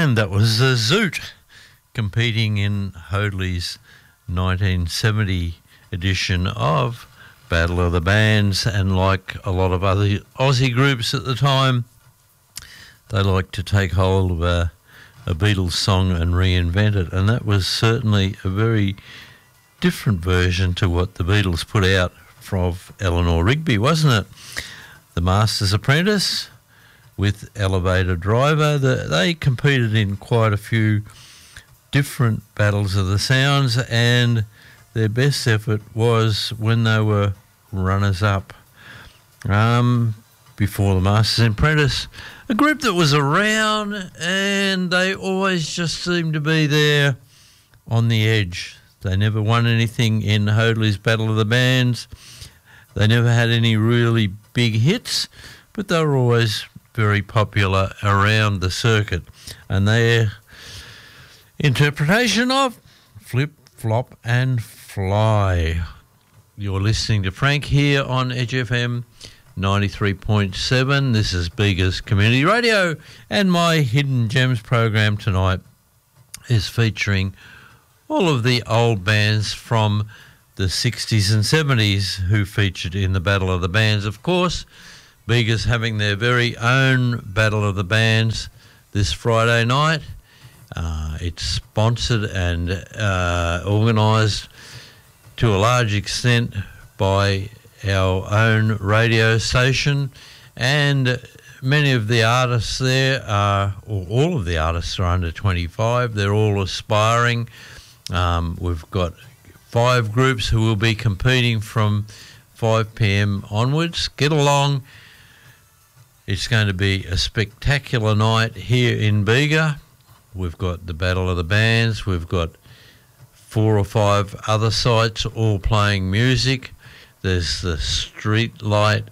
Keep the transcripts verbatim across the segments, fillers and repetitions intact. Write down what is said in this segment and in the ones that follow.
And that was the Zoot competing in Hoadley's nineteen seventy edition of Battle of the Bands. And like a lot of other Aussie groups at the time, they like to take hold of a, a Beatles song and reinvent it. And that was certainly a very different version to what the Beatles put out from Eleanor Rigby, wasn't it? The Master's Apprentice with Elevator Driver. The, they competed in quite a few different battles of the sounds, and their best effort was when they were runners-up. Um, before the Master's Apprentice, a group that was around, and they always just seemed to be there on the edge. They never won anything in Hoadley's Battle of the Bands. They never had any really big hits, but they were always very popular around the circuit. And their interpretation of Flip, Flop and Fly. You're listening to Frank here on Edge F M ninety-three point seven. This is Bega's Community Radio, and my Hidden Gems program tonight is featuring all of the old bands from the sixties and seventies who featured in the Battle of the Bands. Of course, Bega's having their very own Battle of the Bands this Friday night. Uh, it's sponsored and uh, organised to a large extent by our own radio station, and many of the artists there are, or all of the artists are under twenty-five. They're all aspiring. Um, we've got five groups who will be competing from five p.m. onwards. Get along. It's going to be a spectacular night here in Bega. We've got the Battle of the Bands. We've got four or five other sites all playing music. There's the Street Light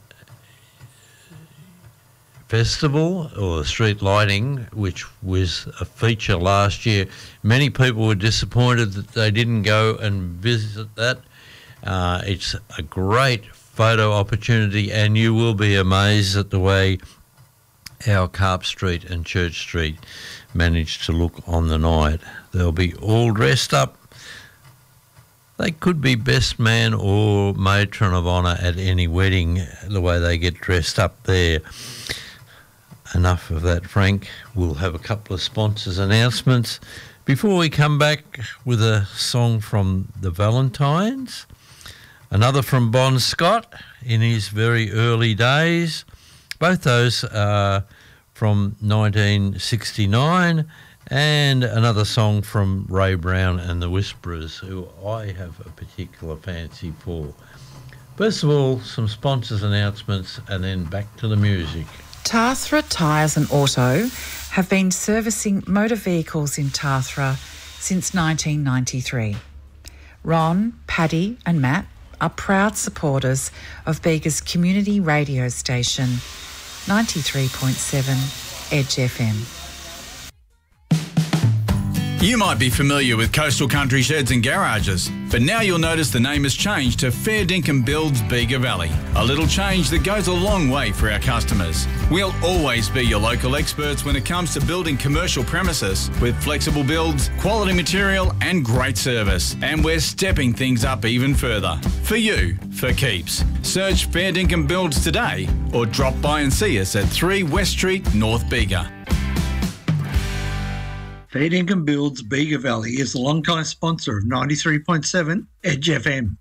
Festival, or the Street Lighting, which was a feature last year. Many people were disappointed that they didn't go and visit that. Uh, it's a great photo opportunity, and you will be amazed at the way our Carp Street and Church Street managed to look on the night. They'll be all dressed up. They could be best man or matron of honour at any wedding, the way they get dressed up there. Enough of that, Frank. We'll have a couple of sponsors announcements before we come back with a song from the Valentines, another from Bon Scott in his very early days. Both those are from nineteen sixty-nine, and another song from Ray Brown and the Whisperers, who I have a particular fancy for. First of all, some sponsors announcements, and then back to the music. Tathra Tyres and Auto have been servicing motor vehicles in Tathra since nineteen ninety-three. Ron, Paddy and Matt are proud supporters of Bega's community radio station, ninety-three point seven Edge F M. You might be familiar with Coastal Country Sheds and Garages, but now you'll notice the name has changed to Fair Dinkum Builds Bega Valley. A little change that goes a long way for our customers. We'll always be your local experts when it comes to building commercial premises with flexible builds, quality material and great service. And we're stepping things up even further. For you, for keeps. Search Fair Dinkum Builds today or drop by and see us at three West Street, North Bega. Fair Dinkum Builds Bega Valley is a long-time sponsor of ninety-three point seven Edge F M.